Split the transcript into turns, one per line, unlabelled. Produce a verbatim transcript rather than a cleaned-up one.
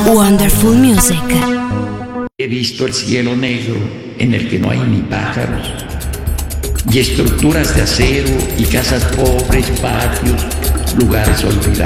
Wonderful Music.
He visto el cielo negro en el que no hay ni pájaros, y estructuras de acero y casas pobres, patios, lugares olvidados.